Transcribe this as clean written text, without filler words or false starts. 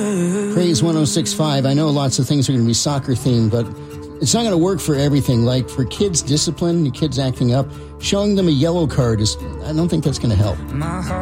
Praise 106.5. I know lots of things are going to be soccer themed, but it's not going to work for everything. Like for kids' discipline, kids acting up, showing them a yellow card I don't think that's going to help.